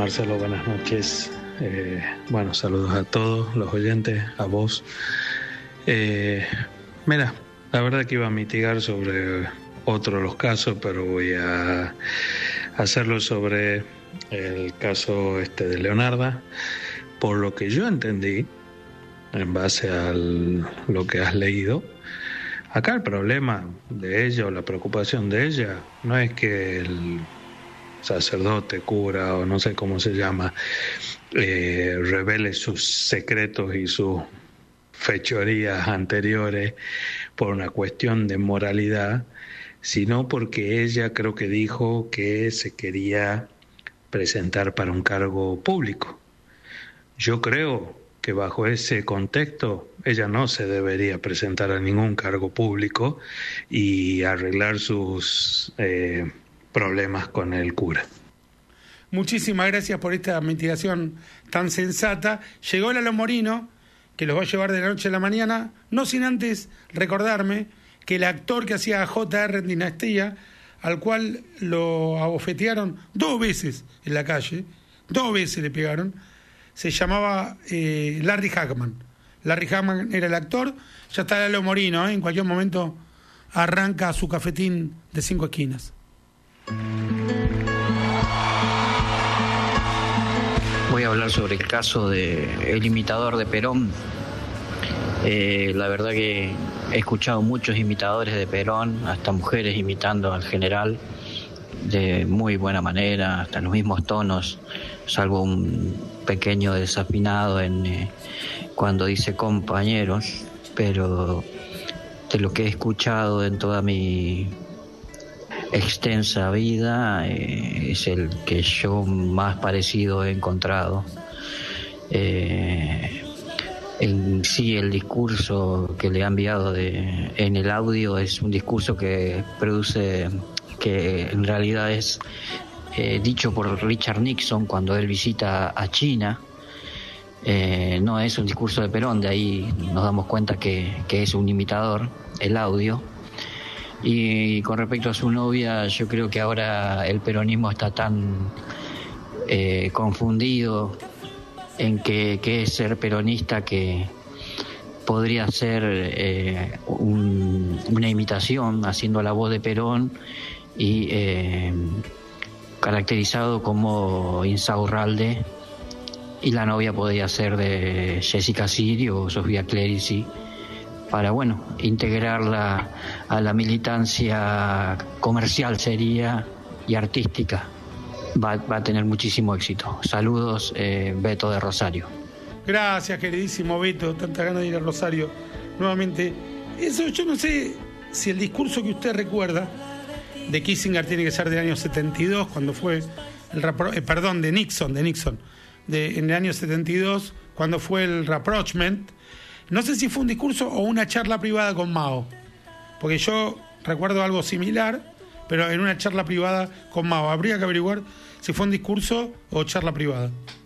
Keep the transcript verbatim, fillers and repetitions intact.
Marcelo, buenas noches. Eh, bueno, saludos a todos los oyentes, a vos. Eh, mira, la verdad que iba a mitigar sobre otro de los casos, pero voy a hacerlo sobre el caso este de Leonarda. Por lo que yo entendí, en base a lo que has leído, acá el problema de ella o la preocupación de ella no es que el sacerdote, cura o no sé cómo se llama, eh, revele sus secretos y sus fechorías anteriores por una cuestión de moralidad, sino porque ella creo que dijo que se quería presentar para un cargo público. Yo creo que bajo ese contexto ella no se debería presentar a ningún cargo público y arreglar sus eh, problemas con el cura. Muchísimas gracias por esta mitigación tan sensata. Llegó Lalo Morino, que los va a llevar de la noche a la mañana, no sin antes recordarme que el actor que hacía a J R en Dinastía, al cual lo abofetearon dos veces en la calle, dos veces le pegaron, se llamaba eh, Larry Hagman. Larry Hagman era el actor. Ya está Lalo Morino, ¿eh? En cualquier momento arranca su cafetín de cinco esquinas. Voy a hablar sobre el caso del imitador de Perón. Eh, la verdad que he escuchado muchos imitadores de Perón, hasta mujeres imitando al general de muy buena manera, hasta los mismos tonos, salvo un pequeño desafinado en eh, cuando dice compañeros, pero de lo que he escuchado en toda mi extensa vida eh, es el que yo más parecido he encontrado. Eh, en sí, el discurso que le ha enviado de, en el audio es un discurso que produce, que en realidad es eh, dicho por Richard Nixon cuando él visita a China. Eh, no es un discurso de Perón, de ahí nos damos cuenta que, que es un imitador, el audio. Y con respecto a su novia, yo creo que ahora el peronismo está tan eh, confundido en que, que es ser peronista, que podría ser eh, un, una imitación haciendo la voz de Perón y eh, caracterizado como Insaurralde, y la novia podría ser de Jessica Sirio o Sofía Clerici, para, bueno, integrarla a la militancia comercial sería y artística. Va, va a tener muchísimo éxito. Saludos, eh, Beto de Rosario. Gracias, queridísimo Beto, tanta ganas de ir a Rosario nuevamente. Eso, yo no sé si el discurso que usted recuerda de Kissinger tiene que ser del año setenta y dos, cuando fue el rapro, eh, perdón, de Nixon, de Nixon, de, en el año setenta y dos, cuando fue el rapprochement. No sé si fue un discurso o una charla privada con Mao, porque yo recuerdo algo similar, pero en una charla privada con Mao. Habría que averiguar si fue un discurso o charla privada.